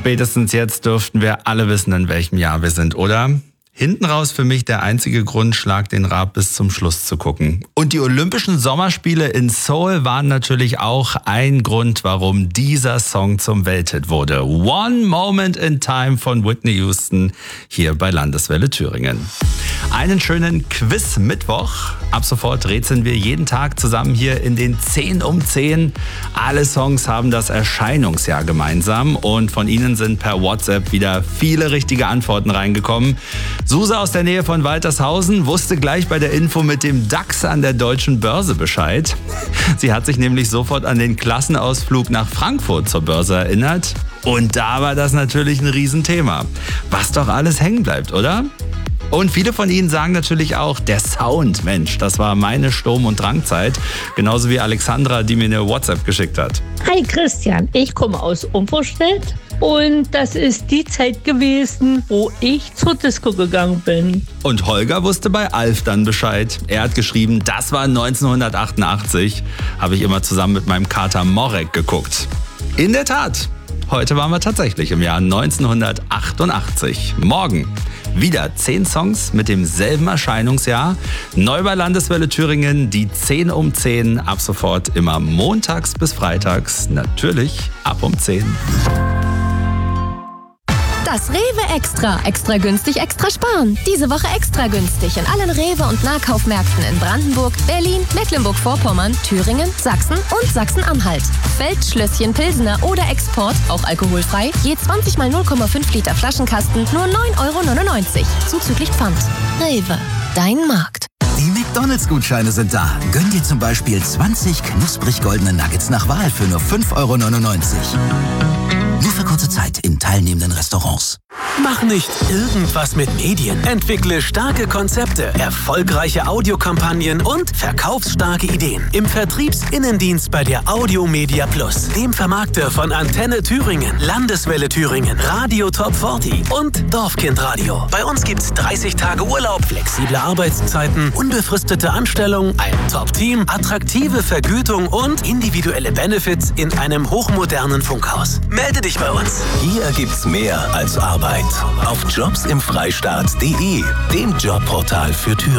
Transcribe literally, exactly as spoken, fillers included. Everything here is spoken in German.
Spätestens jetzt dürften wir alle wissen, in welchem Jahr wir sind, oder? Hinten raus für mich der einzige Grund, Schlag den Raab bis zum Schluss zu gucken. Und die Olympischen Sommerspiele in Seoul waren natürlich auch ein Grund, warum dieser Song zum Welthit wurde. One Moment in Time von Whitney Houston hier bei Landeswelle Thüringen. Einen schönen Quiz-Mittwoch. Ab sofort rätseln wir jeden Tag zusammen hier in den zehn um zehn. Alle Songs haben das Erscheinungsjahr gemeinsam und von Ihnen sind per WhatsApp wieder viele richtige Antworten reingekommen. Suse aus der Nähe von Waltershausen wusste gleich bei der Info mit dem DAX an der Deutschen Börse Bescheid. Sie hat sich nämlich sofort an den Klassenausflug nach Frankfurt zur Börse erinnert. Und da war das natürlich ein Riesenthema. Was doch alles hängen bleibt, oder? Und viele von Ihnen sagen natürlich auch, der Sound, Mensch, das war meine Sturm- und Drangzeit. Genauso wie Alexandra, die mir eine WhatsApp geschickt hat. Hi Christian, ich komme aus Umvorstedt und das ist die Zeit gewesen, wo ich zur Disco gegangen bin. Und Holger wusste bei Alf dann Bescheid. Er hat geschrieben, das war neunzehnhundertachtundachtzig. Habe ich immer zusammen mit meinem Kater Morek geguckt. In der Tat, heute waren wir tatsächlich im Jahr neunzehnhundertachtundachtzig. Morgen wieder zehn Songs mit demselben Erscheinungsjahr. Neu bei Landeswelle Thüringen, die zehn um zehn. Ab sofort immer montags bis freitags. Natürlich ab um zehn. Das Rewe Extra. Extra günstig, extra sparen. Diese Woche extra günstig in allen Rewe- und Nahkaufmärkten in Brandenburg, Berlin, Mecklenburg-Vorpommern, Thüringen, Sachsen und Sachsen-Anhalt. Feldschlösschen Pilsener oder Export, auch alkoholfrei, je zwanzig mal null Komma fünf Liter Flaschenkasten, nur neun Euro neunundneunzig. Zuzüglich Pfand. Rewe, dein Markt. Die McDonalds-Gutscheine sind da. Gönn dir zum Beispiel zwanzig knusprig goldene Nuggets nach Wahl für nur fünf Euro neunundneunzig. Nur für kurze Zeit in teilnehmenden Restaurants. Mach nicht irgendwas mit Medien. Entwickle starke Konzepte, erfolgreiche Audiokampagnen und verkaufsstarke Ideen. Im Vertriebsinnendienst bei der Audiomedia Plus, dem Vermarkter von Antenne Thüringen, Landeswelle Thüringen, Radio Top vierzig und Dorfkindradio. Bei uns gibt's dreißig Tage Urlaub, flexible Arbeitszeiten, unbefristete Anstellung, ein Top-Team, attraktive Vergütung und individuelle Benefits in einem hochmodernen Funkhaus. Melde dich bei uns. Hier gibt's mehr als Arbeit. Auf jobs im Freistaat punkt de, dem Jobportal für Thüringen.